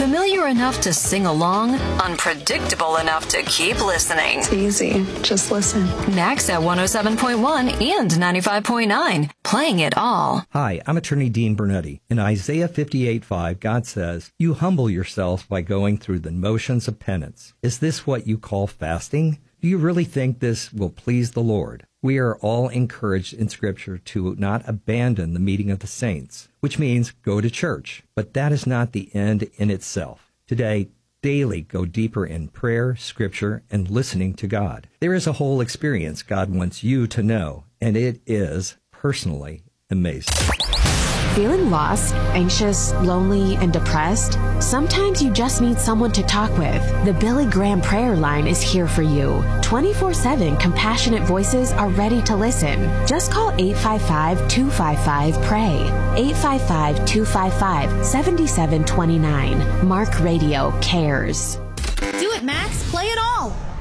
Familiar enough to sing along, unpredictable enough to keep listening. It's easy. Just listen. Max at 107.1 and 95.9, playing it all. Hi, I'm attorney Dean Bernetti. In Isaiah 58:5, God says, "You humble yourselves by going through the motions of penance." Is this what you call fasting? Do you really think this will please the Lord? We are all encouraged in Scripture to not abandon the meeting of the saints, which means go to church. But that is not the end in itself. Today, daily go deeper in prayer, Scripture, and listening to God. There is a whole experience God wants you to know, and it is personally amazing. Feeling lost, anxious, lonely, and depressed? Sometimes you just need someone to talk with. The Billy Graham Prayer Line is here for you. 24/7 compassionate voices are ready to listen. Just call 855-255-PRAY. 855-255-7729. Mark Radio cares. Do it, Max. Play it all.